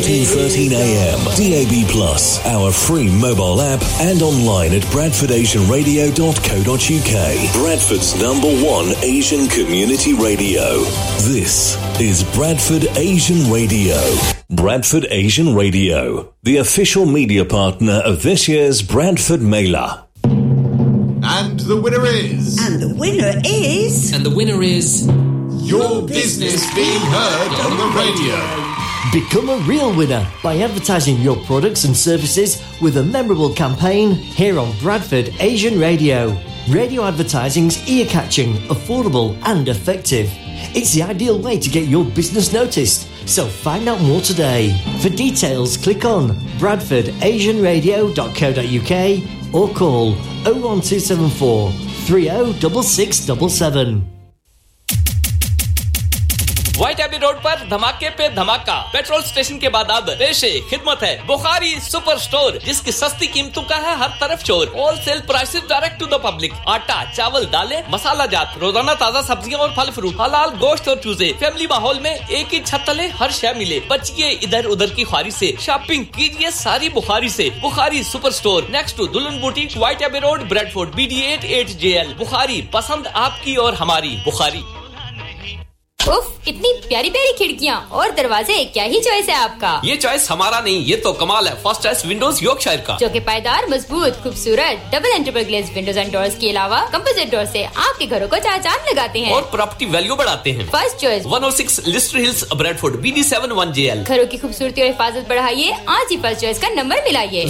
14:13 a.m. DAB+, our free mobile app and online at bradfordasianradio.co.uk. Bradford's #1 Asian community radio. This is Bradford Asian Radio. Bradford Asian Radio, the official media partner of this year's Bradford Mela. And the winner is... And the winner is... And the winner is... Your business being heard on the radio. Become a real winner by advertising your products and services with a memorable campaign here on Bradford Asian Radio. Radio advertising's ear-catching, affordable and effective. It's the ideal way to get your business noticed. So find out more today. For details, click on bradfordasianradio.co.uk or call 01274 306677. White AB road पर धमाके पे धमाका। Petrol station के बाद अब पेशे खिदमत है बुखारी सुपर स्टोर, जिसकी सस्ती कीमतों का है हर तरफ शोर। Wholesale prices direct to the public. आटा, चावल, दालें, मसाला जात, रोजाना ताजा सब्जियां और फल फ्रूट, हलाल गोश्त और चूजे। फैमिली माहौल में एक ही छत तले हर शय मिले। बचिए इधर उधर की ख्वारी से, शॉपिंग कीजिए सारी बुखारी से। Bukhari super store next to दुल्हन boutique, white AB road, Bradford, BD8 8JL। Bukhari, पसंद आपकी और हमारी बुखारी। उफ, इतनी प्यारी प्यारी खिड़कियां और दरवाजे, क्या ही चॉइस है आपका। ये चॉइस हमारा नहीं, ये तो कमाल है फर्स्ट चॉइस विंडोज यॉर्कशायर का, जो कि पायदार, मजबूत, खूबसूरत डबल एंट्रीपल ग्लेज़ विंडोज एंड डोर्स के अलावा कंपोजिट डोर से आपके घरों को चार चांद लगाते हैं और प्रॉपर्टी वैल्यू बढ़ाते हैं। First choice 106 Leicester hills, Bradford, BD7 1JL। घरों की खूबसूरती और हिफाजत बढ़ाइए, आज ही फर्स्ट चॉइस का number मिलाइए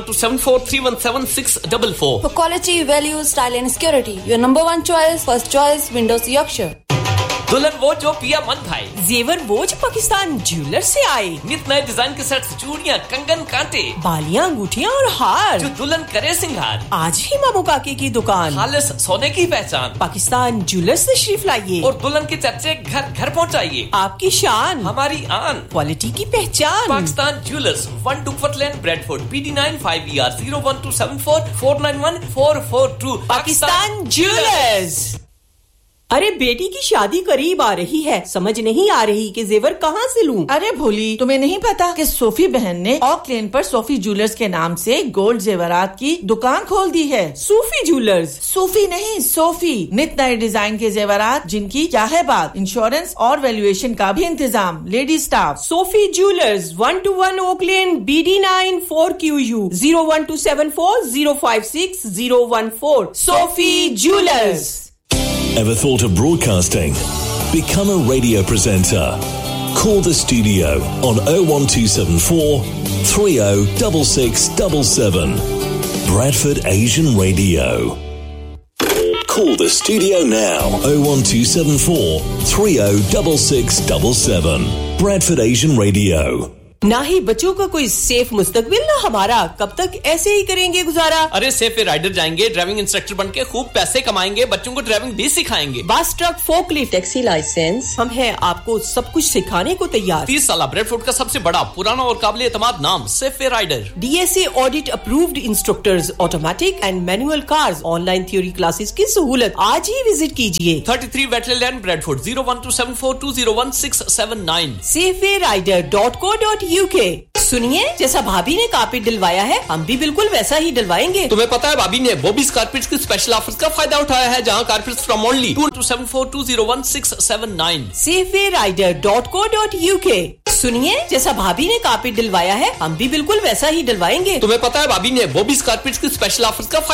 01274317644। For quality, value, style and security, your #1 choice, first choice, Windows Yorkshire. दुल्हन वो जो पिया मन भाई, जेवर वो जो पाकिस्तान ज्वेलर से आए, नित नए डिजाइन के सेट्स, चूड़ियां, कंगन, कांटे, बालियां, अंगूठियां और हार, जो दुल्हन करे सिंगार। आज ही मामू काके की दुकान, खालिस सोने की पहचान, पाकिस्तान ज्वेलर्स से तशरीफ लाइए और दुल्हन के चर्चे घर घर पहुंचाइए। आपकी शान, हमारी आन, क्वालिटी की पहचान। Pakistan jewellers, 1 Duckworth Lane, Bradford, BD9 5ER 01274 491 442। Pakistan jewellers. अरे बेटी की शादी करीब आ रही है, समझ नहीं आ रही कि जेवर कहाँ से लूं। अरे भोली, तुम्हें नहीं पता कि सोफी बहन ने ऑक लेन पर सोफी ज्वेलर्स के नाम से गोल्ड जेवरात की दुकान खोल दी है। सूफी ज्वेलर्स? सूफी नहीं, सोफी। नित नए डिजाइन के जेवरात, जिनकी चाहे बात, इंश्योरेंस और वैल्यूएशन का भी इंतजाम, lady staff. Sophie jewellers, 121 okay lane, BD9 4QU 01274 056 014। Sophie jewellers. Ever thought of broadcasting? Become a radio presenter. Call the studio on 01274 306677. Bradford Asian Radio. Call the studio now 01274 306677. Bradford Asian Radio. ना ही बच्चों का कोई safe मुस्तकबिल, ना हमारा। कब तक ऐसे ही करेंगे गुजारा? अरे सेफ राइडर जाएंगे, ड्राइविंग इंस्ट्रक्टर बनके खूब पैसे कमाएंगे, बच्चों को ड्राइविंग भी सिखाएंगे। Bus truck, forklift, taxi licence, हम हैं आपको सब कुछ सिखाने को तैयार। 30 साल ब्रैडफोर्ड का सबसे बड़ा, पुराना और काबिल एतमाद नाम, safe rider. DSA audit approved instructors, automatic and manual cars, online theory classes की सहूलत। आज ही विजिट कीजिए 33 वेटलैंड लैंड, ब्रैडफोर्ड, 01274 201679। safearider.co.uk। सुनिए, जैसा भाभी ने कारपेट डलवाया है, हम भी बिल्कुल वैसा ही डलवाएंगे। तुम्हें पता है भाभी ने बॉबीज कारपेट्स के स्पेशल ऑफर्स का फायदा उठाया है, जहां कारपेट्स फ्रॉम ओनली 01274 201679। safearider.co.uk। सुनिए, जैसा भाभी ने कारपेट डलवाया है, हम भी बिल्कुल वैसा ही डलवाएंगे। तुम्हें पता है भाभी ने बॉबीज कारपेट्स के स्पेशल ऑफर्स का